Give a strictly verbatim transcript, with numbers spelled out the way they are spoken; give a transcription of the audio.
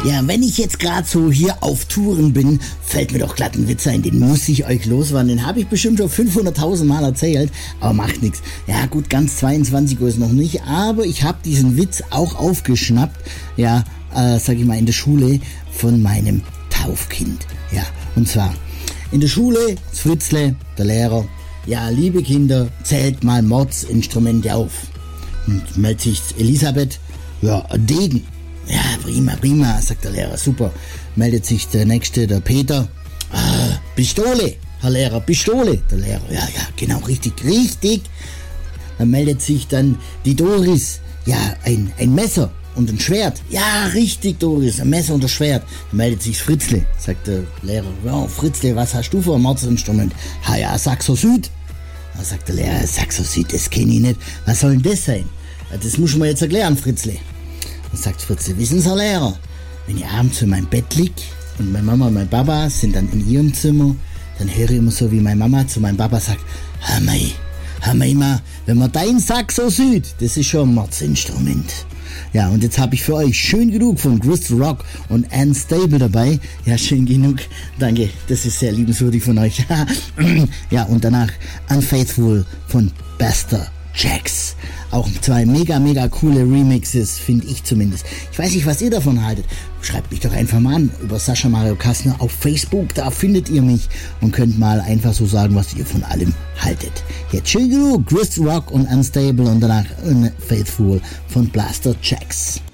Ja, wenn ich jetzt gerade so hier auf Touren bin, fällt mir doch glatt ein Witz ein, den muss ich euch loswerden. Den habe ich bestimmt schon fünfhunderttausend Mal erzählt, aber macht nichts. Ja gut, ganz zweiundzwanzig Uhr ist noch nicht, aber ich habe diesen Witz auch aufgeschnappt, ja, äh, sag ich mal, in der Schule von meinem Taufkind. Ja, und zwar in der Schule, das Fritzle, der Lehrer, ja, liebe Kinder, zählt mal Mordsinstrumente auf. Und meldet sich Elisabeth, ja, ein Degen. Ja, prima, prima, sagt der Lehrer, super. Meldet sich der Nächste, der Peter. Ah, Pistole, Herr Lehrer, Pistole. Der Lehrer, ja, ja, genau, richtig, richtig. Dann meldet sich dann die Doris. Ja, ein, ein Messer und ein Schwert. Ja, richtig, Doris, ein Messer und ein Schwert. Dann meldet sich Fritzle, sagt der Lehrer. Ja, Fritzle, was hast du für ein Mordsinstrument? Ha, ja, Saxo Süd. Dann sagt der Lehrer, Saxo Süd, das kenne ich nicht. Was soll denn das sein? Ja, das muss ich mir jetzt erklären, Fritzle. Dann sagt Fritzle, wissen Sie, Herr Lehrer, wenn ich abends in meinem Bett lieg und meine Mama und mein Papa sind dann in ihrem Zimmer, dann höre ich immer so, wie meine Mama zu meinem Papa sagt, hör mal, hör mal immer, wenn man dein Saxo Süd, das ist schon ein Mordsinstrument. Ja, und jetzt habe ich für euch schön genug von Crystal Rock und Unstable dabei. Ja, schön genug. Danke, das ist sehr liebenswürdig von euch. Ja, und danach Unfaithful von Buster Jacks. Auch zwei mega, mega coole Remixes, finde ich zumindest. Ich weiß nicht, was ihr davon haltet. Schreibt mich doch einfach mal an über Sascha Mario Kastner auf Facebook. Da findet ihr mich und könnt mal einfach so sagen, was ihr von allem haltet. Jetzt schön genug. Crystal Rock und Unstable und danach Unfaithful von Buster Jacks.